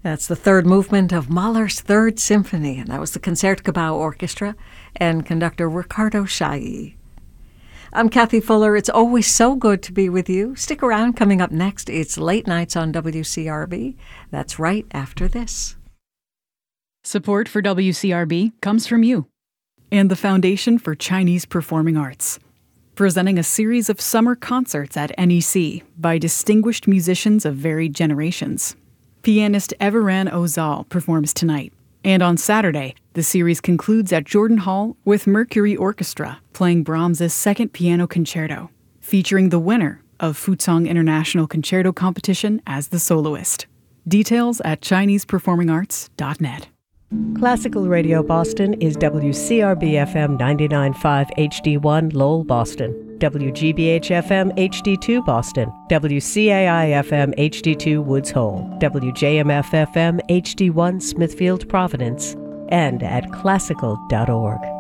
That's the third movement of Mahler's Third Symphony, and that was the Concertgebouw Orchestra and conductor Ricardo Chailly. I'm Kathy Fuller. It's always so good to be with you. Stick around. Coming up next, it's Late Nights on WCRB. That's right after this. Support for WCRB comes from you and the Foundation for Chinese Performing Arts, presenting a series of summer concerts at NEC by distinguished musicians of varied generations. Pianist Everanne Ozal performs tonight, and on Saturday, the series concludes at Jordan Hall with Mercury Orchestra playing Brahms's Second Piano Concerto, featuring the winner of Fuzhong International Concerto Competition as the soloist. Details at ChinesePerformingArts.net. Classical Radio Boston is WCRB-FM 99.5 HD1 Lowell, Boston, WGBH-FM HD2 Boston, WCAI-FM HD2 Woods Hole, WJMF-FM HD1 Smithfield, Providence, and at classical.org.